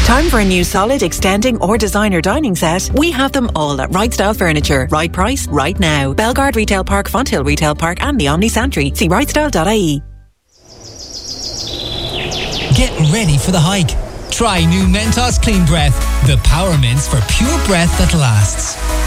Time for a new solid, extending or designer dining set? We have them all at Right Style Furniture. Right price, right now. Belgard Retail Park, Fonthill Retail Park and the Omni Santry. See rightstyle.ie. Get ready for the hike. Try new Mentos Clean Breath, the power mints for pure breath that lasts.